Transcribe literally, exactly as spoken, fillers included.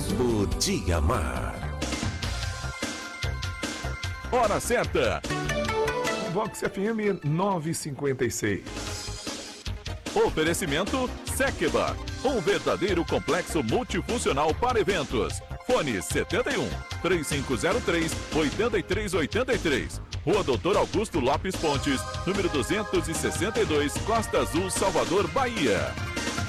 O Dia Mar. Hora certa. Vox F M nove e cinquenta e seis. Oferecimento Sekba, um verdadeiro complexo multifuncional para eventos. Fone setenta e um, três cinco zero três, oito três oito três. Rua Doutor Augusto Lopes Pontes, número duzentos e sessenta e dois, Costa Azul, Salvador, Bahia.